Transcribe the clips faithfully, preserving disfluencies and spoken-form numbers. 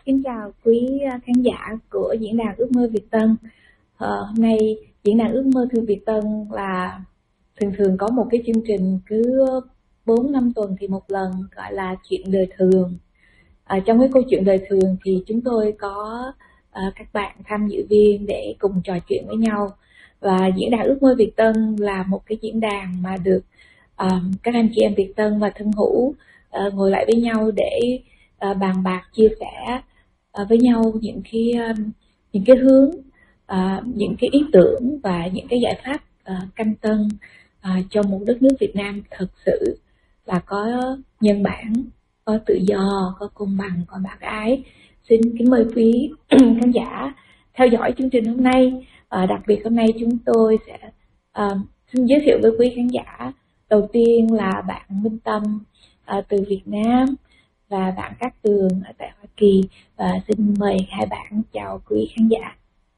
Kính chào quý khán giả của diễn đàn Ước Mơ Việt Tân. Ờ, hôm nay diễn đàn Ước Mơ Thư Việt Tân là thường thường có một cái chương trình cứ bốn năm tuần thì một lần, gọi là chuyện đời thường. À, trong cái câu chuyện đời thường thì chúng tôi có uh, các bạn tham dự viên để cùng trò chuyện với nhau. Và diễn đàn Ước Mơ Việt Tân là một cái diễn đàn mà được uh, các anh chị em Việt Tân và thân hữu uh, ngồi lại với nhau để uh, bàn bạc, chia sẻ uh, với nhau những cái um, những cái hướng, uh, những cái ý tưởng và những cái giải pháp uh, canh tân uh, cho một đất nước Việt Nam thật sự là có nhân bản, có tự do, có công bằng, có bác ái. Xin kính mời quý khán giả theo dõi chương trình hôm nay. À, đặc biệt hôm nay chúng tôi sẽ à, xin giới thiệu với quý khán giả. Đầu tiên là bạn Minh Tâm à, từ Việt Nam và bạn Cát Tường ở tại Hoa Kỳ. Và xin mời hai bạn chào quý khán giả.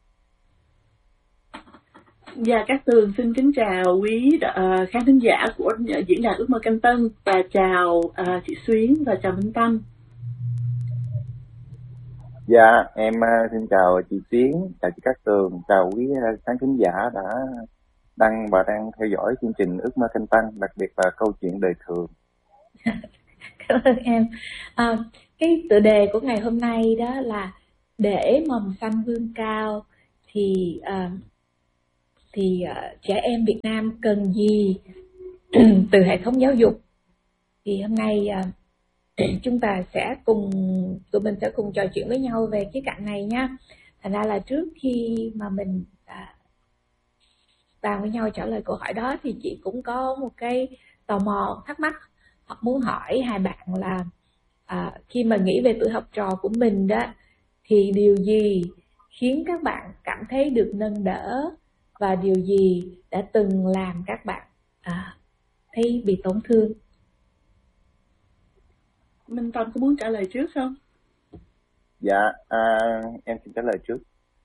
Dạ, Cát Tường xin kính chào quý uh, khán thính giả của diễn đàn Ước Mơ Canh Tân, và chào uh, chị Xuyến và chào Minh Tâm. Dạ, em uh, xin chào chị Xuyến, chào chị Cát Tường, chào quý uh, khán thính giả đã đăng và đang theo dõi chương trình Ước Mơ Canh Tân, đặc biệt là câu chuyện đời thường. Cảm ơn em. À, cái tựa đề của ngày hôm nay đó là để mầm xanh vươn cao thì uh, thì uh, trẻ em Việt Nam cần gì từ hệ thống giáo dục. Thì hôm nay uh, chúng ta sẽ cùng tụi mình sẽ cùng trò chuyện với nhau về cái cạnh này nha. Thành ra là trước khi mà mình uh, bàn với nhau trả lời câu hỏi đó thì chị cũng có một cái tò mò, thắc mắc hoặc muốn hỏi hai bạn là uh, khi mà nghĩ về tuổi học trò của mình đó thì điều gì khiến các bạn cảm thấy được nâng đỡ, và điều gì đã từng làm các bạn à, thấy bị tổn thương? Minh Tâm có muốn trả lời trước không? Dạ, à, em xin trả lời trước.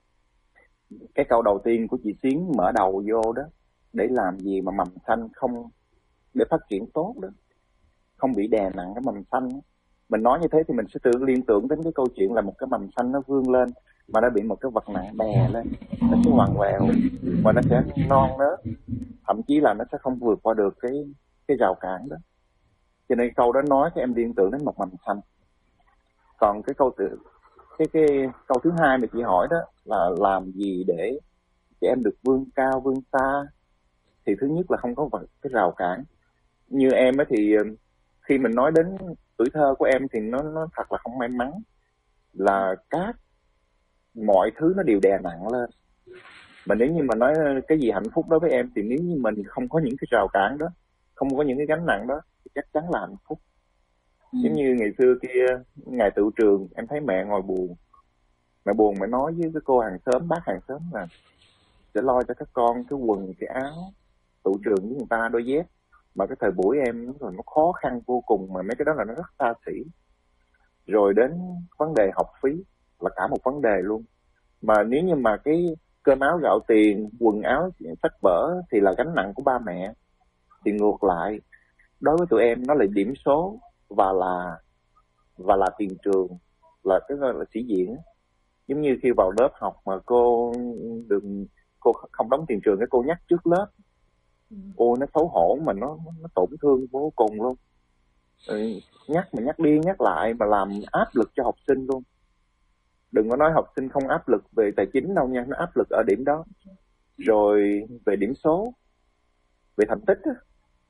Cái câu đầu tiên của chị Xuyến mở đầu vô đó, để làm gì mà mầm xanh không, để phát triển tốt đó, không bị đè nặng cái mầm xanh. Mình nói như thế thì mình sẽ tự liên tưởng đến cái câu chuyện là một cái mầm xanh nó vươn lên mà nó bị một cái vật nặng đè lên, nó sẽ ngoằn ngoèo và nó sẽ non nớt, thậm chí là nó sẽ không vượt qua được cái cái rào cản đó. Cho nên câu đó nói cho em liên tưởng đến một mầm xanh. Còn cái câu tự cái cái câu thứ hai mà chị hỏi đó là làm gì để cho em được vươn cao vươn xa, thì thứ nhất là không có vật cái rào cản. Như em ấy thì khi mình nói đến tuổi thơ của em thì nó nó thật là không may mắn, là các mọi thứ nó đều đè nặng lên. Mà nếu như mà nói cái gì hạnh phúc đối với em thì nếu như mình không có những cái rào cản đó, không có những cái gánh nặng đó thì chắc chắn là hạnh phúc. Ừ. Giống như ngày xưa kia, ngày tựu trường em thấy mẹ ngồi buồn, mẹ buồn mẹ nói với cái cô hàng xóm, bác hàng xóm là sẽ lo cho các con cái quần, cái áo, tựu trường với người ta đôi dép. Mà cái thời buổi em rồi nó khó khăn vô cùng, mà mấy cái đó là nó rất xa xỉ. Rồi đến vấn đề học phí là cả một vấn đề luôn. Mà nếu như mà cái cơm áo gạo tiền, quần áo, sách vở thì là gánh nặng của ba mẹ, thì ngược lại đối với tụi em nó là điểm số và là và là tiền trường, là cái gọi là sĩ diện. Giống như khi vào lớp học mà cô đừng cô không đóng tiền trường, cái cô nhắc trước lớp, cô nó xấu hổ mà nó nó tổn thương vô cùng luôn. Ừ, nhắc mà nhắc đi nhắc lại mà làm áp lực cho học sinh luôn. Đừng có nói học sinh không áp lực về tài chính đâu nha, nó áp lực ở điểm đó. Rồi về điểm số, về thành tích á,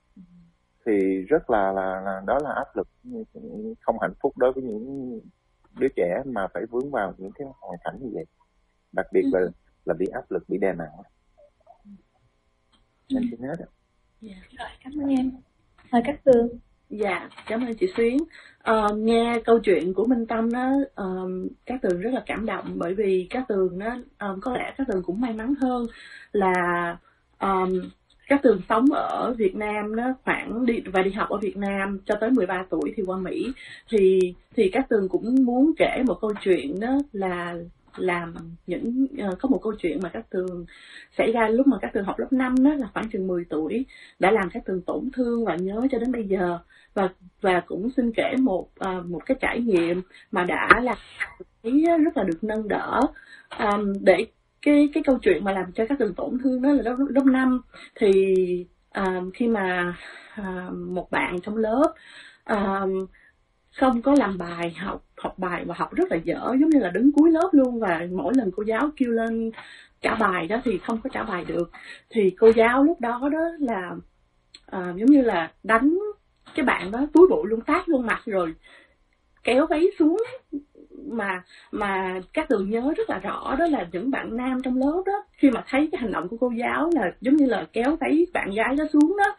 thì rất là, là, là đó là áp lực không hạnh phúc đối với những đứa trẻ mà phải vướng vào những cái hoàn cảnh như vậy. Đặc biệt là là bị áp lực, bị đè nặng. Em xin hết ạ. Dạ. Rồi, cảm ơn em. Mời Cát Tường. Dạ, cảm ơn chị Xuyến. Uh, nghe câu chuyện của Minh Tâm đó, uh, Cát Tường rất là cảm động, bởi vì Cát Tường đó, uh, có lẽ Cát Tường cũng may mắn hơn là um, Cát Tường sống ở Việt Nam đó, khoảng đi và đi học ở Việt Nam cho tới mười ba tuổi thì qua Mỹ. Thì thì Cát Tường cũng muốn kể một câu chuyện đó là làm những uh, có một câu chuyện mà Cát Tường xảy ra lúc mà Cát Tường học lớp năm đó, là khoảng chừng mười tuổi, đã làm Cát Tường tổn thương và nhớ cho đến bây giờ. Và và cũng xin kể một uh, một cái trải nghiệm mà đã làm thấy rất là được nâng đỡ. Um, để cái cái câu chuyện mà làm cho các Tường tổn thương đó là lớp lớp năm thì um, khi mà um, một bạn trong lớp um, không có làm bài, học học bài và học rất là dở, giống như là đứng cuối lớp luôn, và mỗi lần cô giáo kêu lên trả bài đó thì không có trả bài được, thì cô giáo lúc đó đó là uh, giống như là đánh cái bạn đó túi bụi luôn, tát luôn mặt rồi kéo váy xuống. Mà mà các Tường nhớ rất là rõ đó là những bạn nam trong lớp đó, khi mà thấy cái hành động của cô giáo là giống như là kéo váy bạn gái đó xuống đó,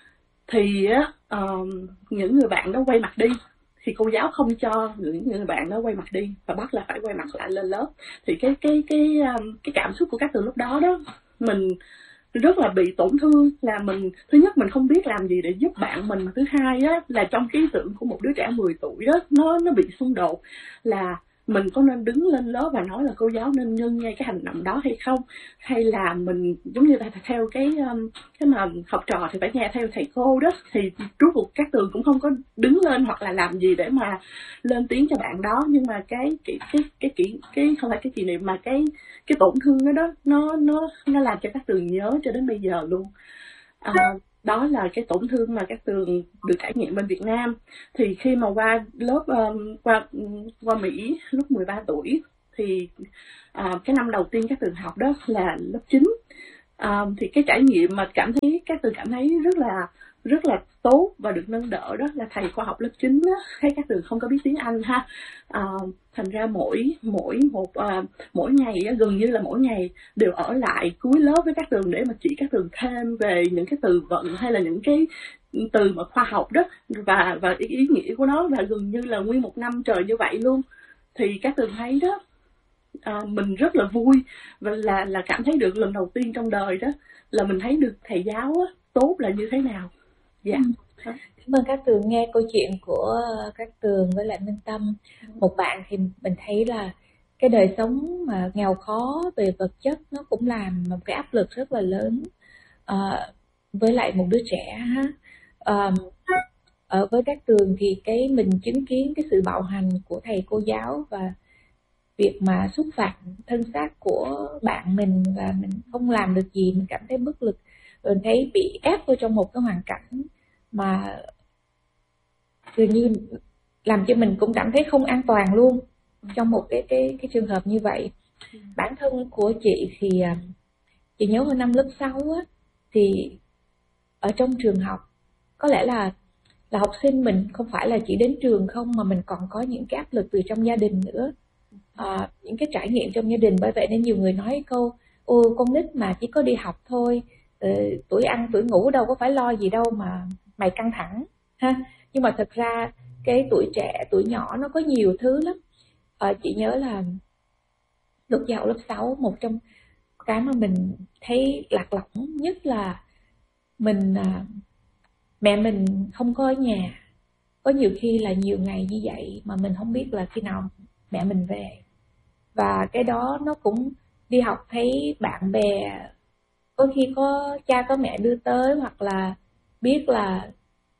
thì uh, những người bạn đó quay mặt đi, thì cô giáo không cho những người bạn đó quay mặt đi và bắt là phải quay mặt lại lên lớp. Thì cái cái cái cái cảm xúc của các Tường lúc đó đó, mình rất là bị tổn thương, là mình thứ nhất mình không biết làm gì để giúp bạn mình, thứ hai á là trong cái ý tưởng của một đứa trẻ mười tuổi đó, nó nó bị xung đột là mình có nên đứng lên lớp và nói là cô giáo nên ngưng ngay cái hành động đó hay không, hay là mình giống như là theo cái cái mà học trò thì phải nghe theo thầy cô đó, thì rốt cuộc các Tường cũng không có đứng lên hoặc là làm gì để mà lên tiếng cho bạn đó. Nhưng mà cái cái cái cái kỷ cái không phải cái kỷ niệm mà cái cái tổn thương đó, đó nó nó nó làm cho các Tường nhớ cho đến bây giờ luôn. À, đó là cái tổn thương mà các Tường được trải nghiệm bên Việt Nam. Thì khi mà qua lớp um, qua qua Mỹ lúc mười ba tuổi thì uh, cái năm đầu tiên các Tường học đó là lớp chín. Um, thì cái trải nghiệm mà cảm thấy các Tường cảm thấy rất là rất là tốt và được nâng đỡ đó là thầy khoa học lớp chín đó, thấy các Tường không có biết tiếng Anh ha, à, thành ra mỗi mỗi một à, mỗi ngày gần như là mỗi ngày đều ở lại cuối lớp với các Tường để mà chỉ các Tường thêm về những cái từ vựng hay là những cái từ mà khoa học đó và và ý, ý nghĩa của nó, và gần như là nguyên một năm trời như vậy luôn. Thì các Tường thấy đó, à, mình rất là vui và là là cảm thấy được lần đầu tiên trong đời đó là mình thấy được thầy giáo á, tốt là như thế nào. Dạ. Ừ. Cảm ơn các Tường nghe câu chuyện của các Tường với lại Minh Tâm. Một bạn thì mình thấy là cái đời sống mà nghèo khó về vật chất nó cũng làm một cái áp lực rất là lớn à, với lại một đứa trẻ ha. À, ở với các Tường thì cái mình chứng kiến cái sự bạo hành của thầy cô giáo và việc mà xúc phạm thân xác của bạn mình và mình không làm được gì, mình cảm thấy bất lực, rồi thấy bị ép vào trong một cái hoàn cảnh mà dường như làm cho mình cũng cảm thấy không an toàn luôn trong một cái cái cái trường hợp như vậy. Bản thân của chị thì chị nhớ hồi năm lớp sáu á, thì ở trong trường học có lẽ là là học sinh mình không phải là chỉ đến trường không mà mình còn có những cái áp lực từ trong gia đình nữa, à, những cái trải nghiệm trong gia đình. Bởi vậy nên nhiều người nói câu ô con nít mà chỉ có đi học thôi, ờ, tuổi ăn tuổi ngủ đâu có phải lo gì đâu mà mày căng thẳng ha. Nhưng mà thật ra cái tuổi trẻ, tuổi nhỏ nó có nhiều thứ lắm. À, chị nhớ là lúc vào lớp sáu, một trong cái mà mình thấy lạc lõng nhất là mình à, mẹ mình không có ở nhà. Có nhiều khi là nhiều ngày như vậy mà mình không biết là khi nào mẹ mình về. Và cái đó nó cũng đi học thấy bạn bè, có khi có cha có mẹ đưa tới, hoặc là biết là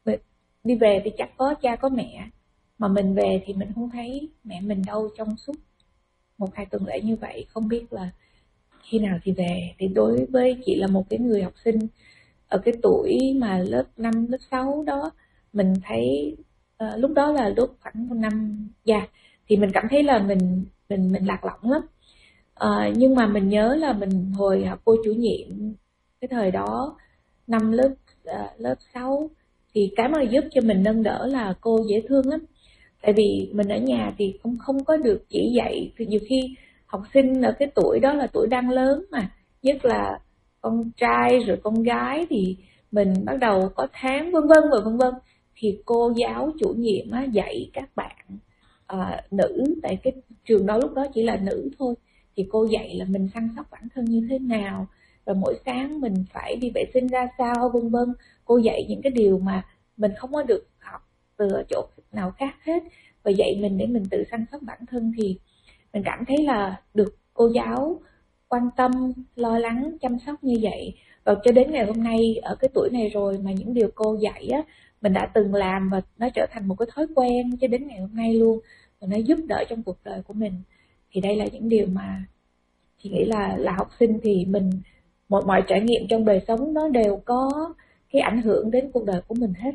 đi về thì chắc có cha có mẹ, mà mình về thì mình không thấy mẹ mình đâu trong suốt một hai tuần lễ như vậy, không biết là khi nào thì về. Thì đối với chị là một cái người học sinh ở cái tuổi mà lớp năm, lớp sáu đó, mình thấy uh, lúc đó là lúc khoảng một năm già, yeah, thì mình cảm thấy là mình mình mình lạc lõng lắm. Uh, nhưng mà mình nhớ là mình hồi học cô chủ nhiệm cái thời đó năm lớp uh, lớp sáu, thì cái mà giúp cho mình nâng đỡ là cô dễ thương lắm. Tại vì mình ở nhà thì không không có được chỉ dạy, thì nhiều khi học sinh ở cái tuổi đó là tuổi đang lớn mà, nhất là con trai rồi con gái, thì mình bắt đầu có tháng vân vân và vân vân, thì cô giáo chủ nhiệm á, dạy các bạn à, nữ, tại cái trường đó lúc đó chỉ là nữ thôi, thì cô dạy là mình săn sóc bản thân như thế nào, rồi mỗi sáng mình phải đi vệ sinh ra sao, vân vân. Cô dạy những cái điều mà mình không có được học từ chỗ nào khác hết, và dạy mình để mình tự săn sóc bản thân. Thì mình cảm thấy là được cô giáo quan tâm, lo lắng, chăm sóc như vậy. Và cho đến ngày hôm nay, ở cái tuổi này rồi mà những điều cô dạy á, mình đã từng làm và nó trở thành một cái thói quen cho đến ngày hôm nay luôn. và nó giúp đỡ trong cuộc đời của mình. Thì đây là những điều mà chị nghĩ là là học sinh thì mình mọi mọi trải nghiệm trong đời sống nó đều có cái ảnh hưởng đến cuộc đời của mình hết.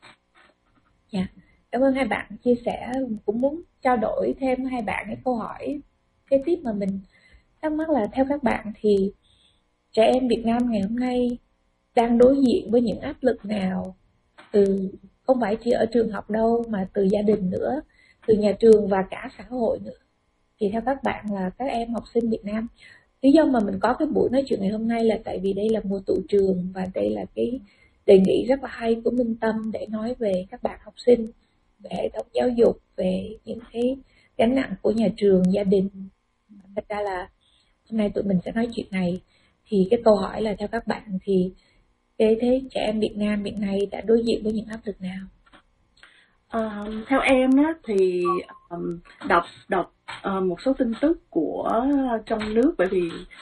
Dạ. Yeah. Cảm ơn hai bạn chia sẻ. Cũng muốn trao đổi thêm hai bạn cái câu hỏi kế tiếp mà mình thắc mắc là theo các bạn thì trẻ em Việt Nam ngày hôm nay đang đối diện với những áp lực nào, từ không phải chỉ ở trường học đâu mà từ gia đình nữa, từ nhà trường và cả xã hội nữa. Thì theo các bạn là các em học sinh Việt Nam, lý do mà mình có cái buổi nói chuyện ngày hôm nay là tại vì đây là mùa tụ trường và đây là cái đề nghị rất là hay của Minh Tâm để nói về các bạn học sinh, về hệ thống giáo dục, về những cái gánh nặng của nhà trường, gia đình. Thật ra là hôm nay tụi mình sẽ nói chuyện này. Thì cái câu hỏi là theo các bạn thì cái thế trẻ em Việt Nam hiện nay đã đối diện với những áp lực nào? Uh, theo em á thì um, đọc đọc uh, một số tin tức của trong nước, bởi vì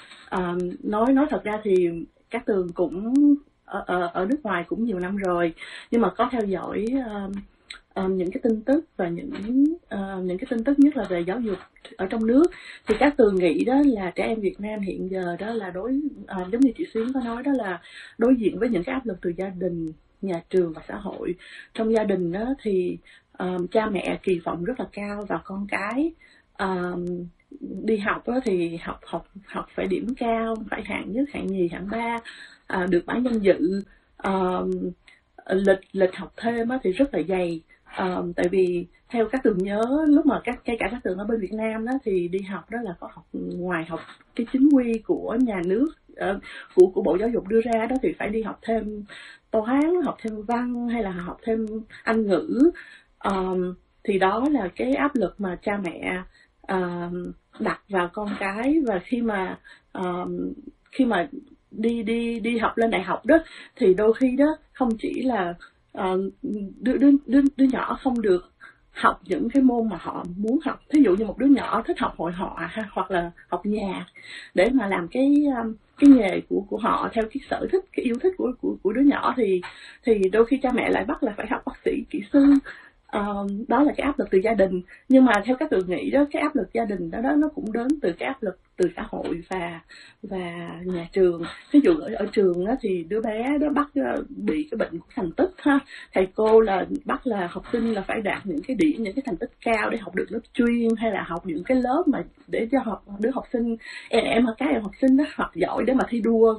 uh, nói nói thật ra thì Cát Tường cũng ở, ở, ở nước ngoài cũng nhiều năm rồi, nhưng mà có theo dõi uh, uh, những cái tin tức và những uh, những cái tin tức nhất là về giáo dục ở trong nước. Thì Cát Tường nghĩ đó là trẻ em Việt Nam hiện giờ đó là đối uh, giống như chị Xuyến có nói đó, là đối diện với những cái áp lực từ gia đình, nhà trường và xã hội. Trong gia đình đó thì um, cha mẹ kỳ vọng rất là cao vào con cái. Um, đi học đó thì học học học phải điểm cao, phải hạng nhất, hạng nhì, hạng ba, uh, được mãi danh dự. Um, lịch lịch học thêm đó thì rất là dày. Um, tại vì theo Cát Tường nhớ lúc mà các cái cả Cát Tường ở bên Việt Nam đó thì đi học đó là có học ngoài học cái chính quy của nhà nước, uh, của của Bộ Giáo dục đưa ra đó, thì phải đi học thêm toán, học thêm văn hay là học thêm Anh ngữ. Um, thì đó là cái áp lực mà cha mẹ uh, đặt vào con cái. Và khi mà um, khi mà đi đi đi học lên đại học đó thì đôi khi đó không chỉ là uh, đứa, đứa đứa đứa nhỏ không được học những cái môn mà họ muốn học. Thí dụ như một đứa nhỏ thích học hội họa ha, hoặc là học nhạc để mà làm cái um, cái nghề của của họ theo cái sở thích, cái yêu thích của của của đứa nhỏ, thì thì đôi khi cha mẹ lại bắt là phải học bác sĩ, kỹ sư. Uh, đó là cái áp lực từ gia đình. Nhưng mà theo các tự nghĩ đó, cái áp lực gia đình đó, đó nó cũng đến từ cái áp lực từ xã hội và và nhà trường. Ví dụ ở, ở trường đó, thì đứa bé đó bắt bị cái bệnh của thành tích ha, thầy cô là bắt là học sinh là phải đạt những cái điểm, những cái thành tích cao để học được lớp chuyên, hay là học những cái lớp mà để cho học đứa học sinh em em các em học sinh đó học giỏi để mà thi đua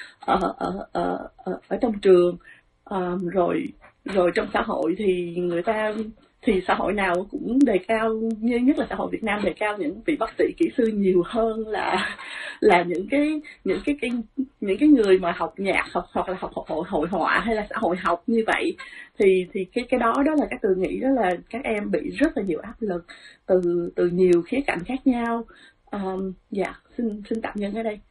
ở ở ở ở, ở trong trường. Uh, rồi rồi trong xã hội thì người ta thì xã hội nào cũng đề cao, như nhất là xã hội Việt Nam đề cao những vị bác sĩ, kỹ sư nhiều hơn là là những cái những cái, cái những cái người mà học nhạc, học hoặc là học hội hội họa hay là xã hội học như vậy. Thì thì cái cái đó đó là các từ nghĩ đó là các em bị rất là nhiều áp lực từ từ nhiều khía cạnh khác nhau. Um, dạ xin xin tạm dừng ở đây.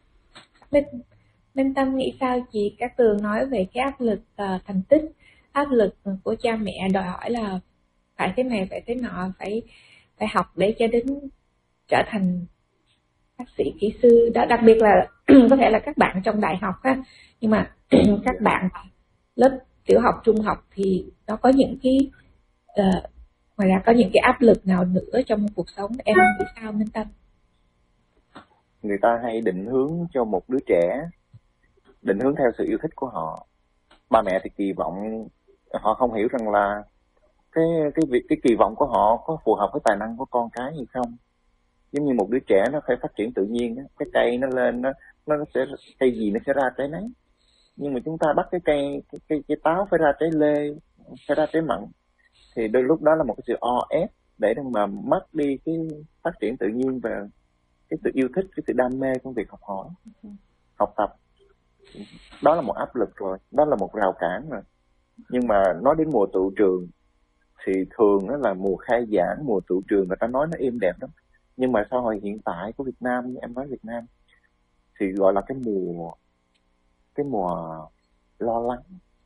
Minh Tâm nghĩ sao chị Cát Tường nói về cái áp lực uh, thành tích, áp lực của cha mẹ đòi hỏi là phải thế này, phải thế nọ, phải phải học để cho đến trở thành bác sĩ, kỹ sư. Đó, đặc biệt là có thể là các bạn trong đại học ha, nhưng mà các bạn lớp tiểu học, trung học thì nó có những cái uh, ngoài ra có những cái áp lực nào nữa trong cuộc sống, em nghĩ sao Minh Tâm? Người ta hay định hướng cho một đứa trẻ, định hướng theo sự yêu thích của họ. Ba mẹ thì kỳ vọng, họ không hiểu rằng là cái cái việc cái kỳ vọng của họ có phù hợp với tài năng của con cái hay không. Giống như một đứa trẻ nó phải phát triển tự nhiên, cái cây nó lên nó nó sẽ cây gì nó sẽ ra trái nấy. Nhưng mà chúng ta bắt cái cây cái cây, cái táo phải ra trái lê, phải ra trái mận, thì đôi lúc đó là một cái sự o ép để mà mất đi cái phát triển tự nhiên và cái sự yêu thích, cái sự đam mê trong việc học hỏi, học tập. Đó là một áp lực rồi, đó là một rào cản rồi. Nhưng mà nói đến mùa tụ trường thì thường đó là mùa khai giảng, mùa tụ trường người ta nói nó êm đẹp lắm. Nhưng mà xã hội hiện tại của Việt Nam, như em nói Việt Nam, thì gọi là cái mùa cái mùa lo lắng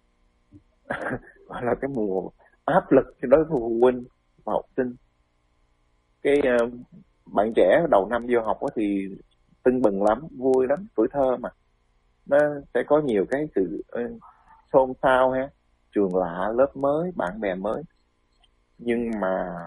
gọi là cái mùa áp lực đối với phụ huynh và học sinh. Cái uh, bạn trẻ đầu năm vô học thì tưng bừng lắm, vui lắm, tuổi thơ mà nó sẽ có nhiều cái sự uh, xôn xao ha, trường lạ, lớp mới, bạn bè mới. Nhưng mà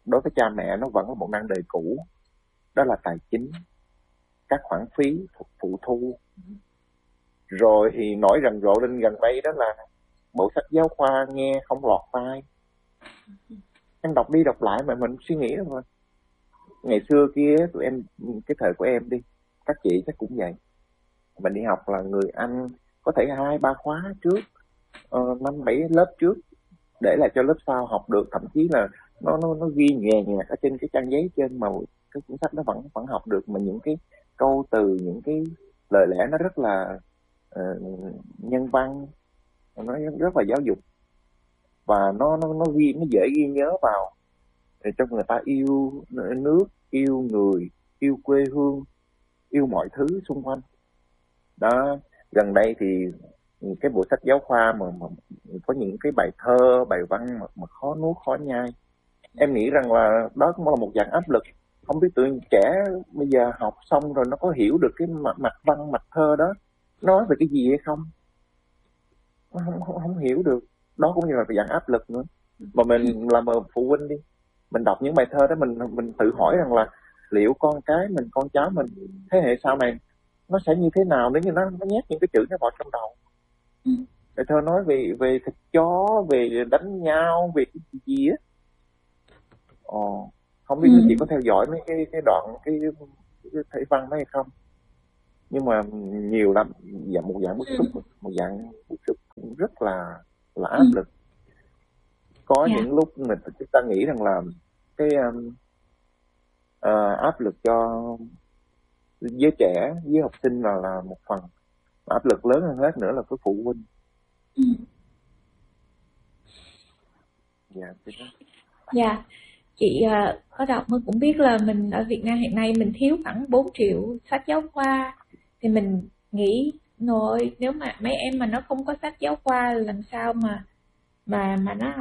đối với cha mẹ nó vẫn là một nan đề cũ, đó là tài chính, các khoản phí phụ thu. Rồi thì nổi rầm rộ lên gần đây đó là bộ sách giáo khoa nghe không lọt tai. Em đọc đi đọc lại mà mình suy nghĩ rồi. Ngày xưa kia tụi em, cái thời của em đi, các chị chắc cũng vậy, mình đi học là người Anh có thể hai ba khóa trước, uh, năm bảy lớp trước, để lại cho lớp sau học được, thậm chí là nó nó nó ghi nhẹ nhàng ở trên cái trang giấy trên mà cái cuốn sách nó vẫn vẫn học được, mà những cái câu từ, những cái lời lẽ nó rất là uh, nhân văn, nó rất là giáo dục, và nó nó nó ghi, nó dễ ghi nhớ vào để cho người ta yêu nước, yêu người, yêu quê hương, yêu mọi thứ xung quanh. Đó, gần đây thì cái bộ sách giáo khoa mà, mà có những cái bài thơ, bài văn mà, mà khó nuốt, khó nhai. Em nghĩ rằng là đó cũng là một dạng áp lực. Không biết tụi trẻ bây giờ học xong rồi nó có hiểu được cái mặt, mặt văn, mặt thơ đó nói về cái gì hay không? Nó không, không, không hiểu được. Đó cũng như là dạng áp lực nữa. Mà mình làm phụ huynh đi, mình đọc những bài thơ đó, mình mình tự hỏi rằng là liệu con cái mình, con cháu mình, thế hệ sau này nó sẽ như thế nào nếu như nó, nó nhét những cái chữ nó vào trong đầu. Bài thơ nói về về thịt chó, về đánh nhau, về cái gì, gì á. Ồ, không biết ừ. chị có theo dõi mấy cái cái đoạn cái, cái thể văn đó hay không? Nhưng mà nhiều lắm, dạng một dạng bức xúc, một dạng bức xúc rất là là áp lực. Có yeah. những lúc mình chúng ta nghĩ rằng là cái um, uh, áp lực cho giới trẻ, với học sinh là là một phần, áp lực lớn hơn hết nữa là cái phụ huynh. Ừ. Dạ, dạ. Chị uh, có đọc mới cũng biết là mình ở Việt Nam hiện nay mình thiếu khoảng bốn triệu sách giáo khoa, thì mình nghĩ rồi nếu mà mấy em mà nó không có sách giáo khoa làm sao mà mà mà nó